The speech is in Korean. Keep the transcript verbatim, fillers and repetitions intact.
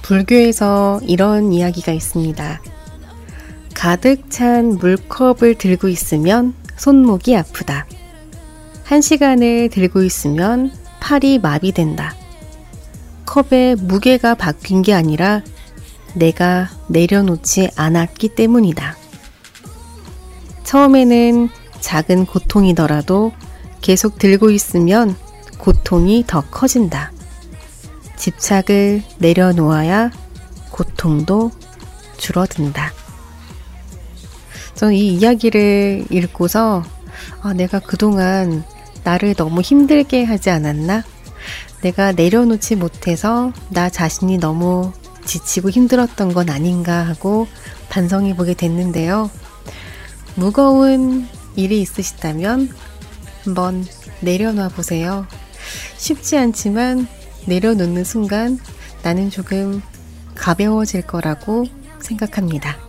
불교에서 이런 이야기가 있습니다. 가득 찬 물컵을 들고 있으면 손목이 아프다. 한 시간을 들고 있으면 팔이 마비된다. 컵의 무게가 바뀐 게 아니라 내가 내려놓지 않았기 때문이다. 처음에는 작은 고통이더라도 계속 들고 있으면 고통이 더 커진다. 집착을 내려놓아야 고통도 줄어든다. 저는 이 이야기를 읽고서 아, 내가 그동안 나를 너무 힘들게 하지 않았나? 내가 내려놓지 못해서 나 자신이 너무 지치고 힘들었던 건 아닌가 하고 반성해 보게 됐는데요. 무거운 일이 있으시다면 한번 내려놔 보세요. 쉽지 않지만 내려놓는 순간 나는 조금 가벼워질 거라고 생각합니다.